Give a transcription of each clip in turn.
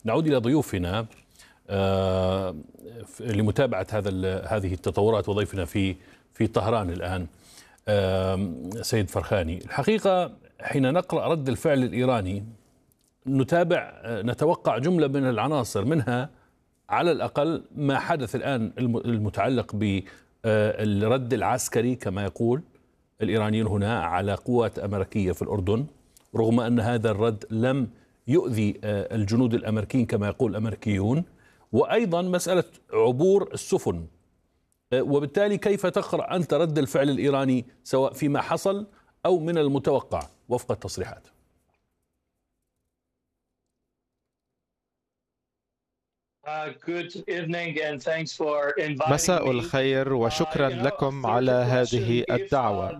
نعود إلى ضيوفنا لمتابعة هذه التطورات، وضيفنا في طهران الآن سيد فرخاني. الحقيقة حين نقرأ رد الفعل الإيراني نتوقع جملة من العناصر، منها على الأقل ما حدث الآن المتعلق بالرد العسكري كما يقول الإيرانيون هنا على قوات أمريكية في الأردن، رغم أن هذا الرد لم يؤذي الجنود الأمريكيين كما يقول الأمريكيون، وأيضا مسألة عبور السفن. وبالتالي كيف تقرأ أنت رد الفعل الإيراني سواء فيما حصل أو من المتوقع وفق التصريحات؟ مساء الخير وشكرا لكم على هذه الدعوة.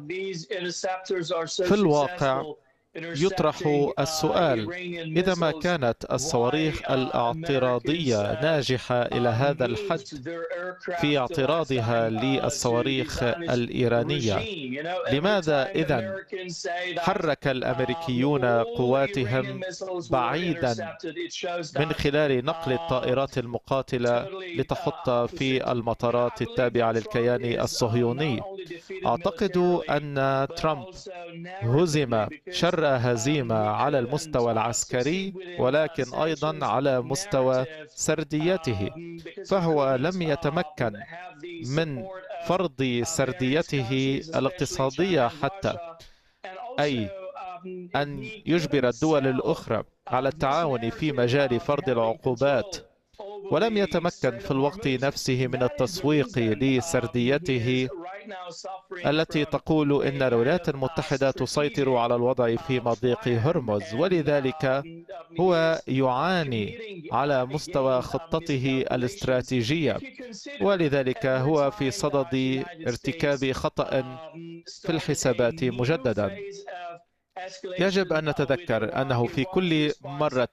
في الواقع يطرح السؤال: إذا ما كانت الصواريخ الاعتراضية ناجحة إلى هذا الحد في اعتراضها للصواريخ الإيرانية، لماذا إذن حرك الأمريكيون قواتهم بعيدا من خلال نقل الطائرات المقاتلة لتحط في المطارات التابعة للكيان الصهيوني؟ أعتقد أن ترامب هزم شر هزيمة على المستوى العسكري، ولكن أيضا على مستوى سرديته، فهو لم يتمكن من فرض سرديته الاقتصادية حتى، أي أن يجبر الدول الأخرى على التعاون في مجال فرض العقوبات، ولم يتمكن في الوقت نفسه من التسويق لسرديته التي تقول إن الولايات المتحدة تسيطر على الوضع في مضيق هرمز، ولذلك هو يعاني على مستوى خطته الاستراتيجية، ولذلك هو في صدد ارتكاب خطأ في الحسابات مجددا. يجب أن نتذكر أنه في كل مرة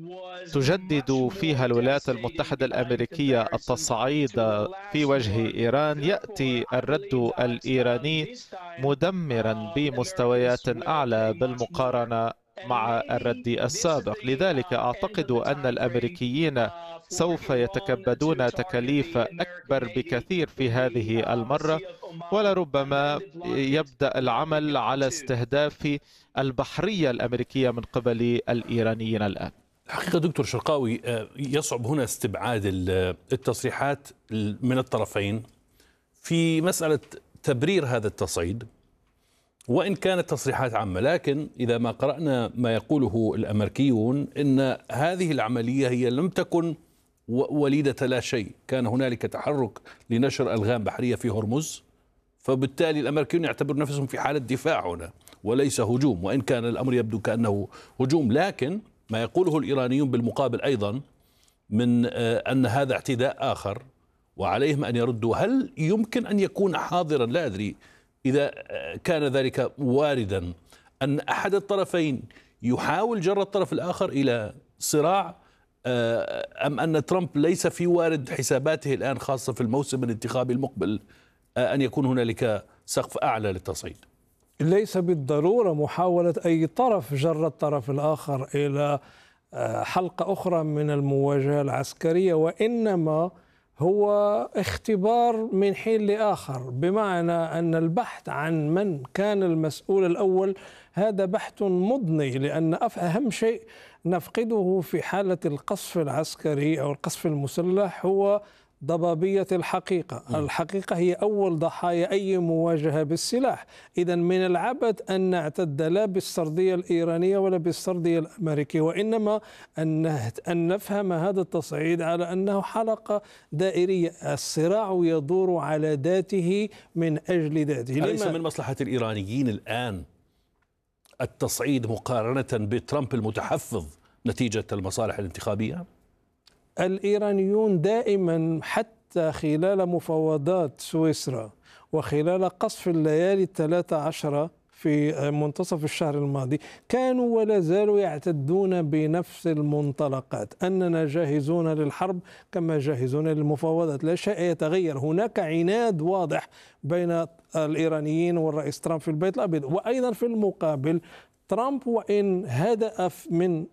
تجدد فيها الولايات المتحدة الأمريكية التصعيد في وجه إيران، يأتي الرد الإيراني مدمرا بمستويات أعلى بالمقارنة مع الرد السابق. لذلك أعتقد أن الأمريكيين سوف يتكبدون تكاليف أكبر بكثير في هذه المرة، ولربما يبدأ العمل على استهداف البحرية الأمريكية من قبل الإيرانيين الآن. حقيقة دكتور شرقاوي، يصعب هنا استبعاد التصريحات من الطرفين في مسألة تبرير هذا التصعيد، وإن كانت تصريحات عامة، لكن إذا ما قرأنا ما يقوله الأمريكيون إن هذه العملية هي لم تكن وليدة لا شيء، كان هنالك تحرك لنشر ألغام بحرية في هرمز، فبالتالي الأمريكيون يعتبرون نفسهم في حالة دفاع هنا وليس هجوم، وإن كان الأمر يبدو كأنه هجوم. لكن ما يقوله الإيرانيون بالمقابل أيضا من أن هذا اعتداء آخر وعليهم أن يردوا. هل يمكن أن يكون حاضرا، لا أدري إذا كان ذلك واردا، أن أحد الطرفين يحاول جر الطرف الآخر إلى صراع، أم أن ترامب ليس في وارد حساباته الآن خاصة في الموسم الانتخابي المقبل أن يكون هنالك سقف أعلى للتصعيد؟ ليس بالضرورة محاولة أي طرف جر الطرف الآخر إلى حلقة أخرى من المواجهة العسكرية، وإنما هو اختبار من حين لآخر، بمعنى أن البحث عن من كان المسؤول الأول هذا بحث مضني، لأن أهم شيء نفقده في حالة القصف العسكري أو القصف المسلح هو ضبابية الحقيقة. الحقيقة هي أول ضحايا أي مواجهة بالسلاح. إذا من العبث أن نعتد لا بالسردية الإيرانية ولا بالسردية الأمريكية، وإنما أن نفهم هذا التصعيد على أنه حلقة دائرية، الصراع يدور على ذاته من أجل ذاته. ليس من مصلحة الإيرانيين الآن التصعيد مقارنة بترامب المتحفظ نتيجة المصالح الانتخابية؟ الإيرانيون دائما حتى خلال مفاوضات سويسرا وخلال قصف الليالي 13 في منتصف الشهر الماضي كانوا ولا زالوا يعتدون بنفس المنطلقات، أننا جاهزون للحرب كما جاهزون للمفاوضات، لا شيء يتغير. هناك عناد واضح بين الإيرانيين والرئيس ترامب في البيت الأبيض. وأيضا في المقابل ترامب وإن هدأ من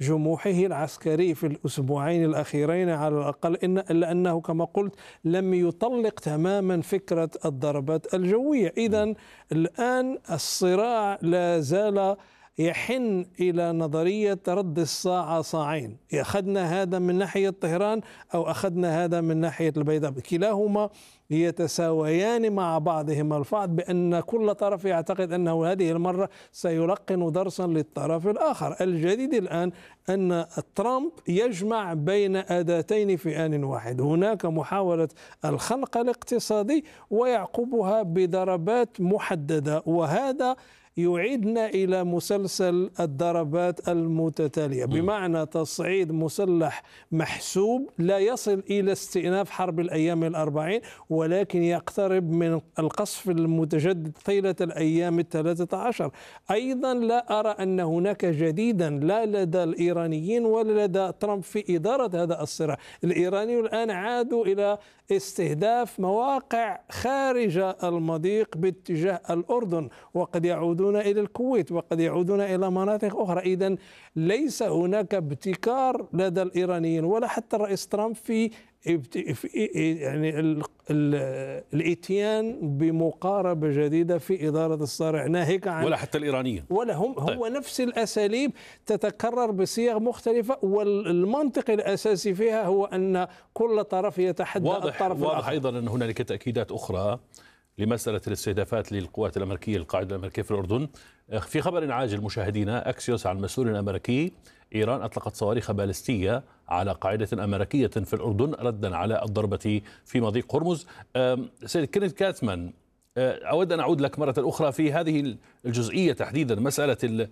جموحه العسكري في الأسبوعين الأخيرين على الأقل، إلا أنه كما قلت لم يطلق تماما فكرة الضربات الجوية. إذن الآن الصراع لا زال يحن إلى نظرية رد الصاع صاعين، أخذنا هذا من ناحية طهران أو أخذنا هذا من ناحية البيضاء، كلاهما يتساويان مع بعضهما البعض، بأن كل طرف يعتقد أنه هذه المرة سيلقن درسا للطرف الآخر. الجديد الآن أن ترامب يجمع بين أداتين في آن واحد، هناك محاولة الخنق الاقتصادي ويعقبها بضربات محددة، وهذا يعيدنا إلى مسلسل الضربات المتتالية، بمعنى تصعيد مسلح محسوب لا يصل إلى استئناف حرب الأيام الأربعين، ولكن يقترب من القصف المتجدد طيلة الأيام 13. أيضا لا أرى أن هناك جديدا لا لدى الإيرانيين ولا لدى ترامب في إدارة هذا الصراع. الإيرانيون الآن عادوا إلى استهداف مواقع خارج المضيق باتجاه الأردن، وقد يعودون إلى الكويت، وقد يعودون إلى مناطق أخرى. إذن ليس هناك ابتكار لدى الإيرانيين ولا حتى الرئيس ترامب في يعني الاتيان بمقاربة جديدة في إدارة الصراع، ناهيك عن ولا حتى الإيرانيين ولا هم. طيب. هو نفس الأساليب تتكرر بصيغ مختلفة، والمنطق الأساسي فيها هو أن كل طرف يتحدى الطرف الآخر. واضح أيضا أن هنالك تأكيدات أخرى لمسألة الاستهدافات للقوات الأمريكية، القاعدة الأمريكية في الأردن. في خبر عاجل مشاهدينا، أكسيوس عن مسؤول أمريكي: إيران أطلقت صواريخ باليستية على قاعدة أمريكية في الأردن ردا على الضربة في مضيق هرمز. سيد كينيث كاتمان، أود أن أعود لك مرة أخرى في هذه الجزئية تحديدا، مسألة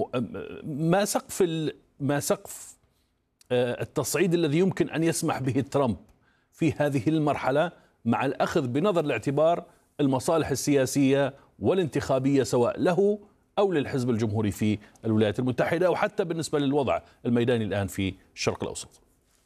ما سقف التصعيد الذي يمكن أن يسمح به ترامب في هذه المرحلة، مع الأخذ بنظر الاعتبار المصالح السياسية والانتخابية سواء له أو للحزب الجمهوري في الولايات المتحدة، أو حتى بالنسبة للوضع الميداني الآن في الشرق الأوسط.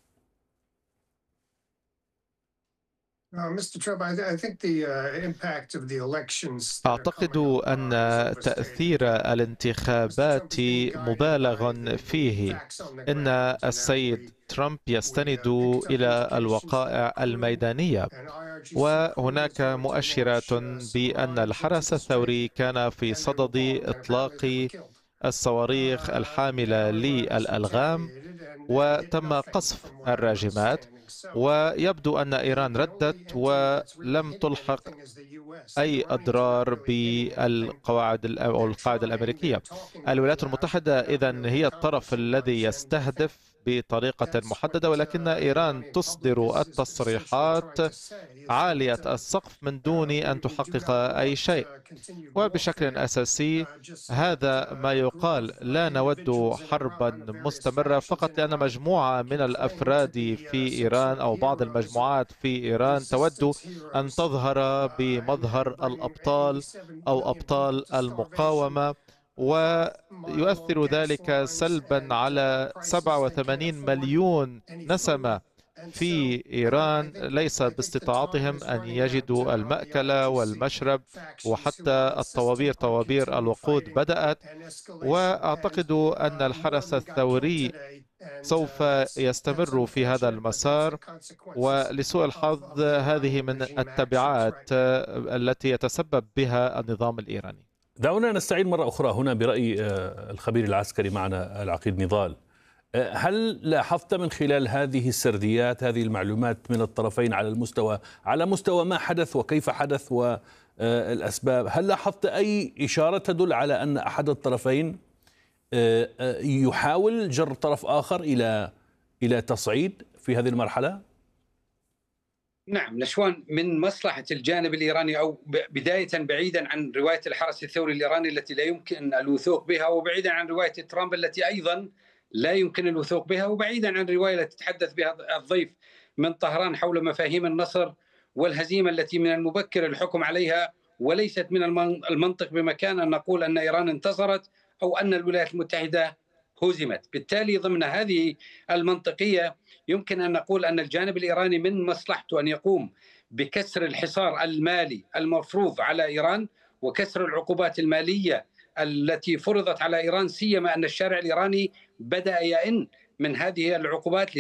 أعتقد أن تأثير الانتخابات مبالغ فيه. إن السيد ترامب يستند إلى الوقائع الميدانية، وهناك مؤشرات بأن الحرس الثوري كان في صدد إطلاق الصواريخ الحاملة للألغام وتم قصف الراجمات، ويبدو أن إيران ردت ولم تلحق أي أضرار بالقواعد أو القاعدة الأمريكية. الولايات المتحدة إذن هي الطرف الذي يستهدف بطريقة محددة، ولكن إيران تصدر التصريحات عالية السقف من دون أن تحقق أي شيء، وبشكل أساسي هذا ما يقال: لا نود حربا مستمرة، فقط لأن مجموعة من الأفراد في إيران أو بعض المجموعات في إيران تود أن تظهر بمظهر الأبطال أو أبطال المقاومة، ويؤثر ذلك سلبا على 87 مليون نسمة في إيران ليس باستطاعتهم أن يجدوا المأكل والمشرب، وحتى الطوابير، طوابير الوقود بدأت. وأعتقد أن الحرس الثوري سوف يستمر في هذا المسار، ولسوء الحظ هذه من التبعات التي يتسبب بها النظام الإيراني. دعونا نستعين مرة أخرى هنا برأي الخبير العسكري معنا العقيد نضال. هل لاحظت من خلال هذه السرديات، هذه المعلومات من الطرفين على مستوى ما حدث وكيف حدث والأسباب، هل لاحظت أي إشارة تدل على أن أحد الطرفين يحاول جر طرف آخر إلى تصعيد في هذه المرحلة؟ نعم نشوان، من مصلحة الجانب الإيراني، أو بداية بعيدا عن رواية الحرس الثوري الإيراني التي لا يمكن الوثوق بها، وبعيدا عن رواية ترامب التي أيضا لا يمكن الوثوق بها، وبعيدا عن الرواية التي تتحدث بها الضيف من طهران حول مفاهيم النصر والهزيمة التي من المبكر الحكم عليها، وليست من المنطق بمكان أن نقول أن إيران انتصرت أو أن الولايات المتحدة هزمت. بالتالي ضمن هذه المنطقية يمكن أن نقول أن الجانب الإيراني من مصلحته أن يقوم بكسر الحصار المالي المفروض على إيران وكسر العقوبات المالية التي فرضت على إيران، سيما أن الشارع الإيراني بدأ يئن من هذه العقوبات.